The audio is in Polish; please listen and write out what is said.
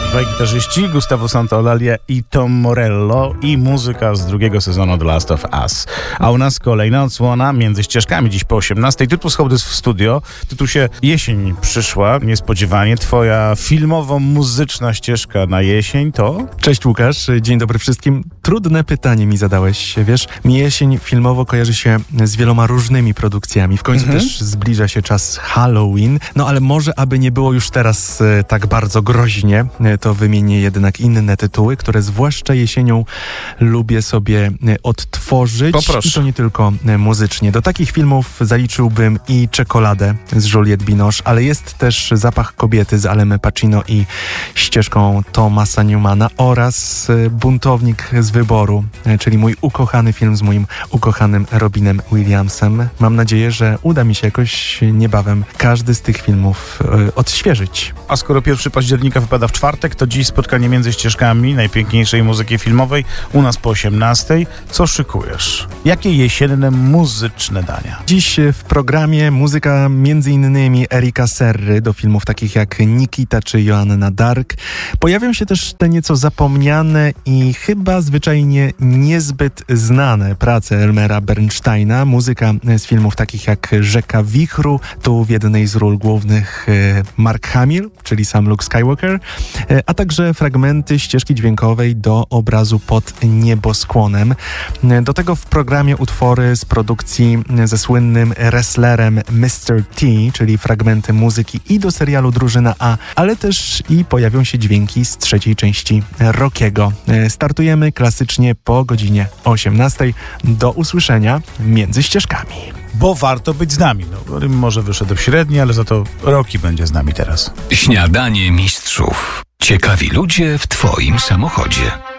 Dwaj gitarzyści, Gustavo Santaolalla i Tom Morello, i muzyka z drugiego sezonu The Last of Us. A u nas kolejna odsłona Między ścieżkami, dziś po 18:00. Tytuł Hołdys w studio. Tytuł się Jesień przyszła, niespodziewanie. Twoja filmowo-muzyczna ścieżka na jesień to? Cześć Łukasz, dzień dobry wszystkim. Trudne pytanie mi zadałeś, wiesz? Mi jesień filmowo kojarzy się z wieloma różnymi produkcjami. W końcu też zbliża się czas Halloween. No ale może aby nie było już teraz tak bardzo groźnie, to wymienię jednak inne tytuły, które zwłaszcza jesienią lubię sobie odtworzyć. Poproszę. I to nie tylko muzycznie. Do takich filmów zaliczyłbym i Czekoladę z Juliette Binoche, ale jest też Zapach kobiety z Alem Pacino i ścieżką Thomasa Newmana oraz Buntownik z wyboru, czyli mój ukochany film z moim ukochanym Robinem Williamsem. Mam nadzieję, że uda mi się jakoś niebawem każdy z tych filmów odświeżyć. A skoro 1 października wypada w czwartek, to dziś spotkanie Między ścieżkami najpiękniejszej muzyki filmowej u nas po 18:00. Co szykujesz? Jakie jesienne muzyczne dania? Dziś w programie muzyka m.in. Erika Serry do filmów takich jak Nikita czy Joanna Dark. Pojawią się też te nieco zapomniane i chyba zwyczajnie niezbyt znane prace Elmera Bernsteina. Muzyka z filmów takich jak Rzeka wichru, tu w jednej z ról głównych Mark Hamill, czyli sam Luke Skywalker, a także fragmenty ścieżki dźwiękowej do obrazu Pod nieboskłonem. Do tego w programie utwory z produkcji ze słynnym wrestlerem Mr. T, czyli fragmenty muzyki i do serialu Drużyna A, ale też i pojawią się dźwięki z trzeciej części Rockiego. Startujemy klasycznie po godzinie 18:00. Do usłyszenia Między ścieżkami. Bo warto być z nami. No, rym może wyszedł średni, ale za to Rocky będzie z nami teraz. Śniadanie mistrzów. Ciekawi ludzie w twoim samochodzie.